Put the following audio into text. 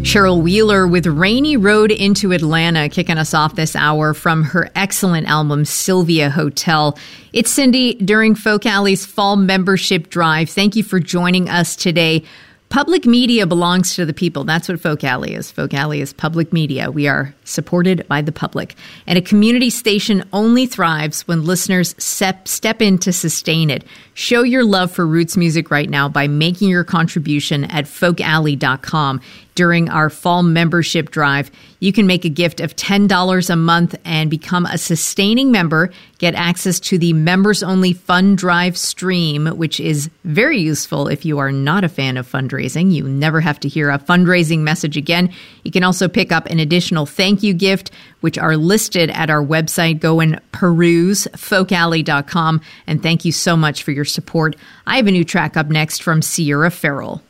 Cheryl Wheeler with Rainy Road into Atlanta, kicking us off this hour from her excellent album, Sylvia Hotel. It's Cindy during Folk Alley's Fall Membership Drive. Thank you for joining us today. Public media belongs to the people. That's what Folk Alley is. Folk Alley is public media. We are supported by the public. And a community station only thrives when listeners step in to sustain it. Show your love for roots music right now by making your contribution at folkalley.com. During our fall membership drive, you can make a gift of $10 a month and become a sustaining member. Get access to the members-only fund drive stream, which is very useful if you are not a fan of fundraising. You never have to hear a fundraising message again. You can also pick up an additional thank you gift, which are listed at our website. Go and peruse folkalley.com. And thank you so much for your support. I have a new track up next from Sierra Farrell.